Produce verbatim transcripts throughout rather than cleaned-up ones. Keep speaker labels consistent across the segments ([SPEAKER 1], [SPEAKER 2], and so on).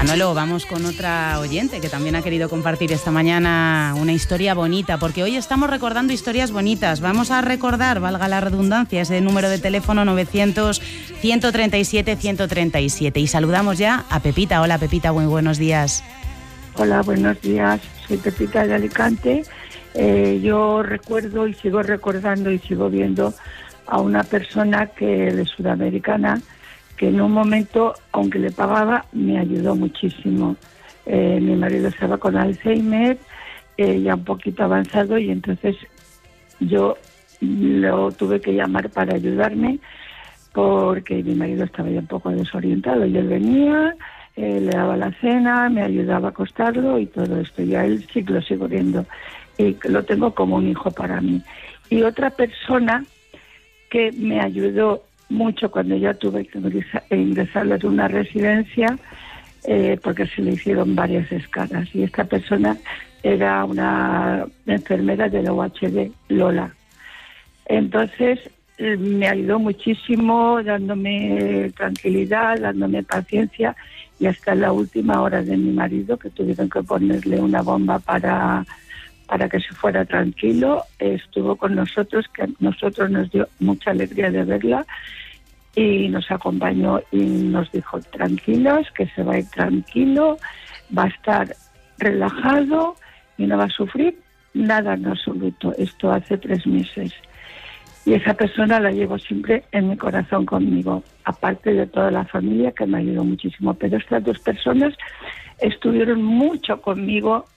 [SPEAKER 1] Manolo, vamos con otra oyente que también ha querido compartir esta mañana una historia bonita, porque hoy estamos recordando historias bonitas. Vamos a recordar, valga la redundancia, ese número de teléfono novecientos, ciento treinta y siete, ciento treinta y siete. Y saludamos ya a Pepita. Hola Pepita, muy buenos días.
[SPEAKER 2] Hola, buenos días. Soy Pepita de Alicante. Eh, yo recuerdo y sigo recordando y sigo viendo a una persona que de sudamericana que en un momento, aunque le pagaba, me ayudó muchísimo. Eh, mi marido estaba con Alzheimer, eh, ya un poquito avanzado, y entonces yo lo tuve que llamar para ayudarme porque mi marido estaba ya un poco desorientado, y él venía, eh, le daba la cena, me ayudaba a acostarlo y todo esto. Y a él sí que lo sigo viendo y lo tengo como un hijo para mí. Y otra persona que me ayudó mucho cuando ya tuve que ingresarlo en una residencia, eh, porque se le hicieron varias escalas, y esta persona era una enfermera de la U H D, Lola. Entonces eh, me ayudó muchísimo, dándome tranquilidad, dándome paciencia, y hasta la última hora de mi marido, que tuvieron que ponerle una bomba para para que se fuera tranquilo, estuvo con nosotros, que a nosotros nos dio mucha alegría de verla, y nos acompañó y nos dijo: tranquilos, que se va a ir tranquilo, va a estar relajado y no va a sufrir nada en absoluto. Esto hace tres meses. Y esa persona la llevo siempre en mi corazón conmigo, aparte de toda la familia que me ayudó muchísimo. Pero estas dos personas estuvieron mucho conmigo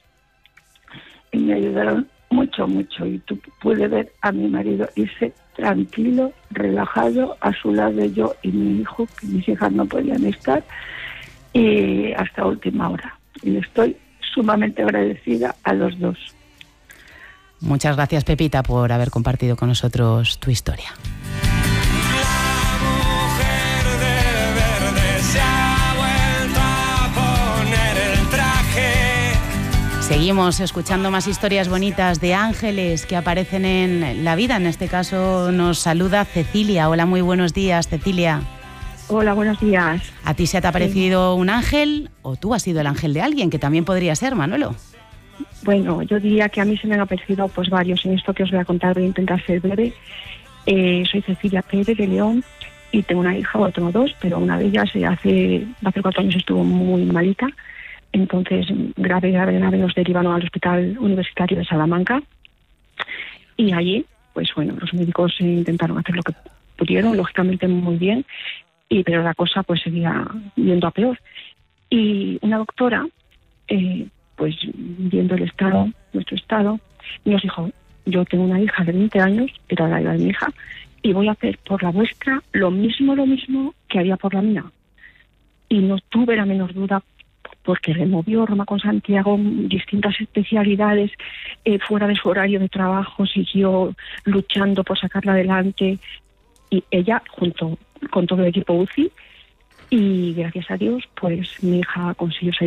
[SPEAKER 2] y me ayudaron mucho, mucho. Y tú pude ver a mi marido irse tranquilo, relajado, a su lado yo y mi hijo, que mis hijas no podían estar, y hasta última hora. Y le estoy sumamente agradecida a los dos.
[SPEAKER 1] Muchas gracias, Pepita, por haber compartido con nosotros tu historia. Seguimos escuchando más historias bonitas de ángeles que aparecen en la vida. En este caso nos saluda Cecilia. Hola, muy buenos días, Cecilia.
[SPEAKER 3] Hola, buenos días.
[SPEAKER 1] ¿A ti se te ha parecido un ángel o tú has sido el ángel de alguien, que también podría ser, Manolo?
[SPEAKER 3] Bueno, yo diría que a mí se me han aparecido pues varios. En esto que os voy a contar voy a intentar ser breve. Eh, soy Cecilia Pérez de León y tengo una hija, o tengo dos, pero una de ellas hace, hace cuatro años estuvo muy malita. Entonces, grave, grave, grave, nos derivaron al Hospital Universitario de Salamanca, y allí, pues bueno, los médicos intentaron hacer lo que pudieron, lógicamente muy bien, y pero la cosa pues seguía yendo a peor. Y una doctora, eh, pues viendo el estado, nuestro estado, nos dijo: yo tengo una hija de veinte años, era la edad de mi hija, y voy a hacer por la vuestra lo mismo, lo mismo que haría por la mía. Y no tuve la menor duda, porque removió Roma con Santiago distintas especialidades eh, fuera de su horario de trabajo, siguió luchando por sacarla adelante, y ella junto con todo el equipo U C I, y gracias a Dios pues mi hija consiguió salir